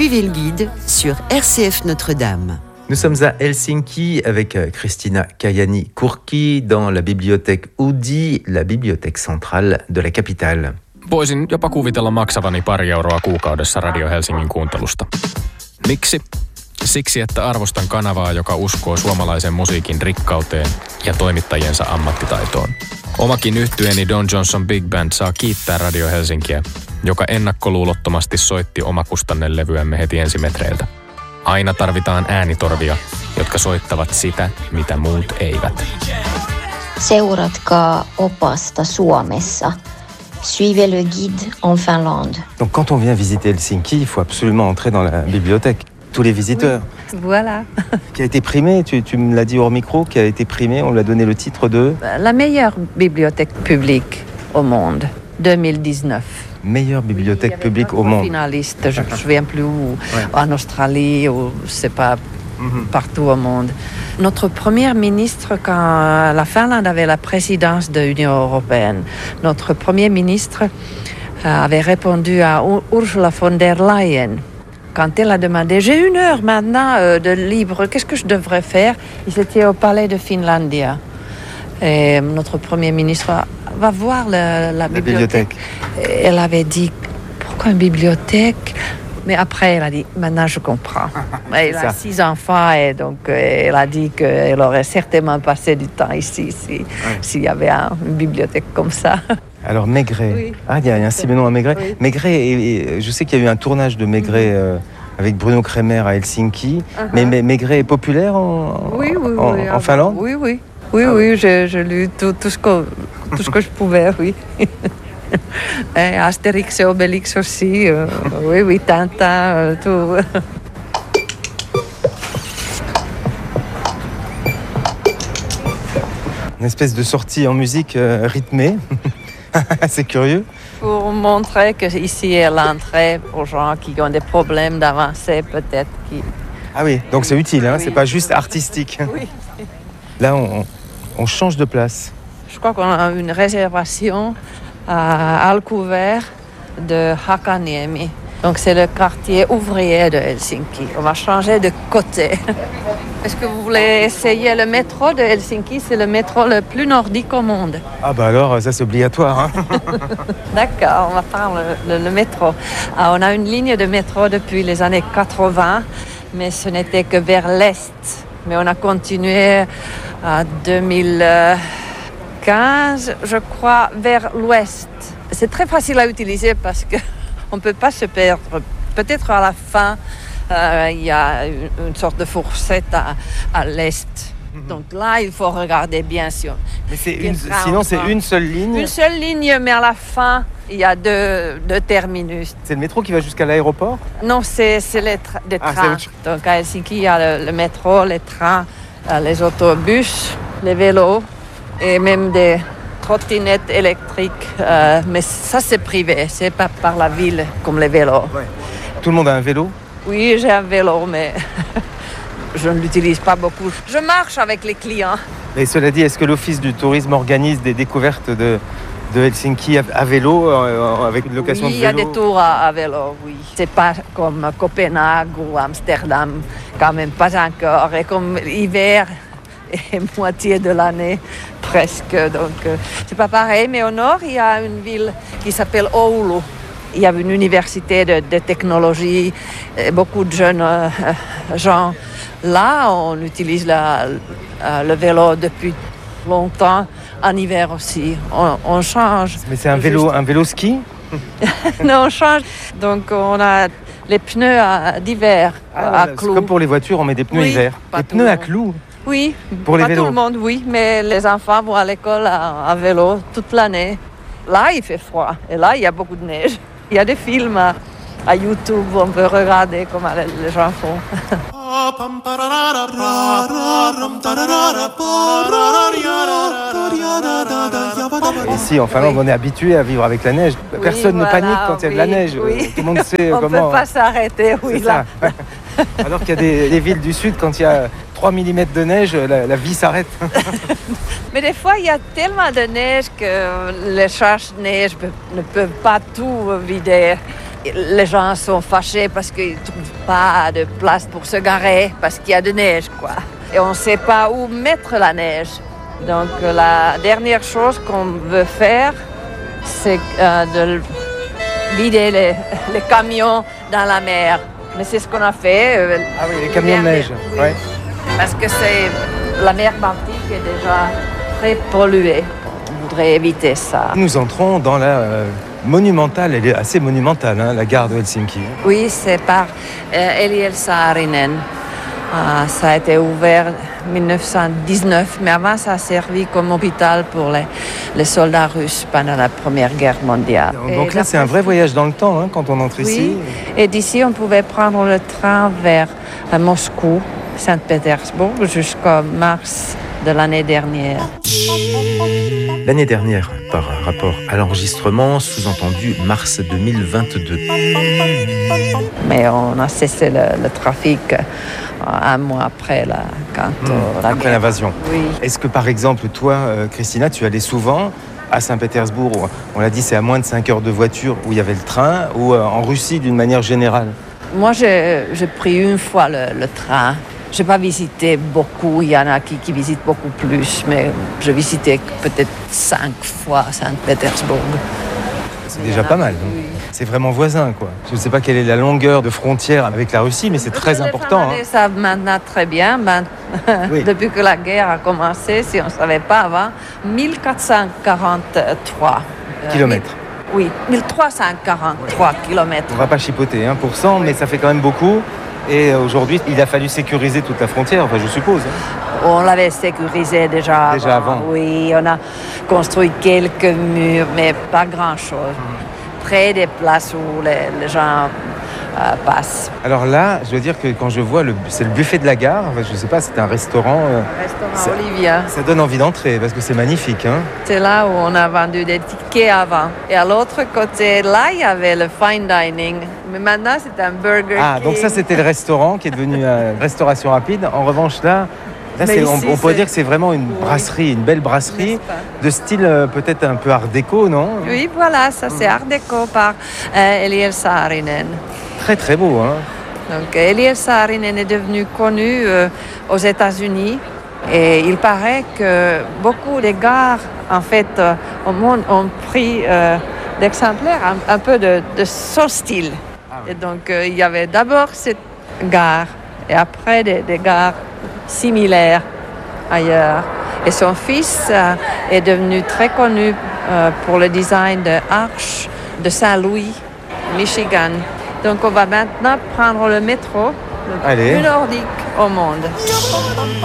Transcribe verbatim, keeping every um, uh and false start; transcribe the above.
Suivez le guide sur R C F Notre-Dame. Nous sommes à Helsinki avec Kristiina Kajani-Kurki dans la bibliothèque Oodi, la bibliothèque centrale de la capitale. Voisin jopa kuvitella maksavani pari euroa kuukaudessa Radio Helsingin kuuntelusta. Miksi? Siksi, että arvostan kanavaa, joka uskoo suomalaisen musiikin rikkauteen ja toimittajiensa ammattitaitoon. Omakin yhtyeeni Don Johnson Big Band saa kiittää Radio Helsinkiä, joka ennakkoluulottomasti soitti omakustannelevyämme heti ensimetreiltä. Aina tarvitaan äänitorvia, jotka soittavat sitä, mitä muut eivät. Seuratkaa opasta Suomessa. Suivez le guide en Finlande. Donc quand on vient visiter Helsinki, il faut absolument entrer dans la bibliothèque. Tous les visiteurs. Oui, voilà. Qui a été primé, tu, tu me l'as dit hors micro, qui a été primé, on lui a donné le titre de... La meilleure bibliothèque publique au monde, deux mille dix-neuf. Meilleure bibliothèque publique au monde. Finaliste, je ne me souviens plus où, ouais. En Australie, ou je ne sais pas, mm-hmm. Partout au monde. Notre premier ministre, quand la Finlande avait la présidence de l'Union européenne, notre premier ministre avait répondu à Ursula von der Leyen. Quand elle a demandé, j'ai une heure maintenant euh, de libre, qu'est-ce que je devrais faire? Ils étaient au palais de Finlandia. Et notre premier ministre va voir la, la, la bibliothèque. bibliothèque. Elle avait dit, pourquoi une bibliothèque? Mais après, elle a dit, maintenant je comprends. Elle a six enfants et donc elle a dit qu'elle aurait certainement passé du temps ici si, ouais. S'il y avait un, une bibliothèque comme ça. Alors Maigret, oui. Ah, il y a un Simenon à Maigret. Oui. Maigret, et, et, je sais qu'il y a eu un tournage de Maigret euh, avec Bruno Kremer à Helsinki. Uh-huh. Mais, mais Maigret est populaire en, oui, oui, en, oui, en Finlande? Oui, oui. Oui, ah, oui, j'ai, j'ai lu tout, tout, ce que, tout ce que je pouvais, oui. Et Astérix et Obélix aussi, euh, oui, oui, Tintin, euh, tout. Une espèce de sortie en musique euh, rythmée. C'est curieux. Pour montrer qu'ici est l'entrée aux gens qui ont des problèmes d'avancer, peut-être. Qui... Ah oui, donc c'est utile, hein, oui. C'est pas juste artistique. Oui. Là, on, on change de place. Je crois qu'on a une réservation à Alkuvert de Hakaniemi. Donc c'est le quartier ouvrier de Helsinki. On va changer de côté. Est-ce que vous voulez essayer le métro de Helsinki? C'est le métro le plus nordique au monde. Ah bah alors, ça c'est obligatoire. Hein. D'accord, on va faire le, le, le métro. Ah, on a une ligne de métro depuis les années quatre-vingts, mais ce n'était que vers l'est. Mais on a continué en deux mille quinze, je crois, vers l'ouest. C'est très facile à utiliser parce qu'on ne peut pas se perdre. Peut-être à la fin, euh, il y a une, une sorte de fourchette à, à l'est. Mm-hmm. Donc là, il faut regarder bien sûr. Mais c'est une, sinon, c'est une seule ligne? Une seule ligne, mais à la fin, il y a deux, deux terminus. C'est le métro qui va jusqu'à l'aéroport? Non, c'est, c'est les, tra- les ah, trains. C'est... Donc à Helsinki, il y a le, le métro, les trains, les autobus, les vélos et même des trottinettes électriques. Euh, mais ça, c'est privé, c'est pas par la ville comme les vélos. Ouais. Tout le monde a un vélo? Oui, j'ai un vélo, mais je ne l'utilise pas beaucoup. Je marche avec les clients. Et cela dit, est-ce que l'Office du tourisme organise des découvertes de... de Helsinki à vélo, euh, avec une location oui, de vélo? Oui, il y a des tours à, à vélo, oui. C'est pas comme Copenhague ou Amsterdam, quand même pas encore. Et comme l'hiver est moitié de l'année, presque. Donc, euh, c'est pas pareil. Mais au nord, il y a une ville qui s'appelle Oulu. Il y a une université de, de technologie. Et beaucoup de jeunes euh, gens. Là, on utilise la, le vélo depuis longtemps. En hiver aussi, on, on change. Mais c'est un vélo, juste... un vélo ski? Non, on change. Donc on a les pneus à, d'hiver ah, à clous. C'est comme pour les voitures, on met des pneus oui, hiver. Des pneus à clous? Oui, pour les pas vélos. Tout le monde, oui, mais les enfants vont à l'école à, à vélo toute l'année. Là, il fait froid et là, il y a beaucoup de neige. Il y a des films à, à YouTube où on peut regarder comment les, les gens font. Ici, en Finlande, oui. On est habitué à vivre avec la neige. Personne oui, ne voilà, panique quand il y a oui, de la neige. Oui. Tout le monde sait on comment. On ne peut pas s'arrêter, oui. Là. Alors qu'il y a des, des villes du sud, quand il y a trois millimètres de neige, la, la vie s'arrête. Mais des fois, il y a tellement de neige que les charges de neige ne peuvent pas tout vider. Les gens sont fâchés parce qu'ils ne trouvent pas de place pour se garer, parce qu'il y a de neige, quoi. Et on ne sait pas où mettre la neige. Donc la dernière chose qu'on veut faire, c'est euh, de vider les, les camions dans la mer. Mais c'est ce qu'on a fait. Euh, ah oui, les camions de neige. Oui. Ouais. Parce que c'est, la mer Baltique est déjà très polluée. On voudrait éviter ça. Nous entrons dans la euh, monumentale, elle est assez monumentale, hein, la gare de Helsinki. Oui, c'est par euh, Eliel Saarinen. Ah, ça a été ouvert en dix-neuf cent dix-neuf, mais avant ça a servi comme hôpital pour les, les soldats russes pendant la Première Guerre mondiale. Donc et là, c'est un vrai voyage dans le temps hein, quand on entre oui. ici. Et d'ici, on pouvait prendre le train vers euh, Moscou, Saint-Pétersbourg, jusqu'en mars de l'année dernière. L'année dernière, par rapport à l'enregistrement, sous-entendu mars deux mille vingt-deux. Mais on a cessé le, le trafic un mois après la, quand, mmh, la après guerre. l'invasion. Oui. Est-ce que par exemple, toi, euh, Christina, tu allais souvent à Saint-Pétersbourg, où, on l'a dit, c'est à moins de cinq heures de voiture, où il y avait le train, ou euh, en Russie d'une manière générale? Moi, j'ai, j'ai pris une fois le, le train. Je n'ai pas visité beaucoup, il y en a qui, qui visitent beaucoup plus, mais j'ai visité peut-être cinq fois Saint-Pétersbourg. C'est déjà pas mal. Oui. C'est vraiment voisin, quoi. Je ne sais pas quelle est la longueur de frontière avec la Russie, mais c'est très important. Les Finlandais savent maintenant très bien. Ben, oui. Depuis que la guerre a commencé, si on ne savait pas avant, mille quatre cent quarante-trois kilomètres. Euh, oui, mille trois cent quarante-trois ouais. kilomètres. On ne va pas chipoter, hein, pour cent, oui. Mais ça fait quand même beaucoup. Et aujourd'hui, il a fallu sécuriser toute la frontière, enfin, je suppose. Hein. On l'avait sécurisé déjà, déjà avant. avant. Oui, on a construit quelques murs, mais pas grand-chose. Mmh. Près des places où les, les gens euh, passent. Alors là, je dois dire que quand je vois, le, c'est le buffet de la gare, enfin, je ne sais pas, c'est un restaurant. Euh, un restaurant ça, Olivia. Ça donne envie d'entrer parce que c'est magnifique. Hein. C'est là où on a vendu des tickets avant. Et à l'autre côté, là, il y avait le fine dining. Mais maintenant, c'est un Burger Ah, King. donc ça, c'était le restaurant qui est devenu une restauration rapide. En revanche, là, là c'est, ici, on, on peut dire que c'est vraiment une brasserie, oui. Une belle brasserie de style euh, peut-être un peu art déco, non? Oui, voilà, ça c'est art déco par euh, Eliel Saarinen. Très, très beau, hein? Donc, Eliel Saarinen est devenu connu euh, aux États-Unis. Et il paraît que beaucoup de gares, en fait, euh, au monde ont pris euh, d'exemplaires un, un peu de, de son style. Ah oui. Et donc, euh, il y avait d'abord cette gare et après des, des gares similaires ailleurs. Et son fils euh, est devenu très connu euh, pour le design de Arche de Saint-Louis, Michigan. Donc, on va maintenant prendre le métro le Allez. plus nordique au monde.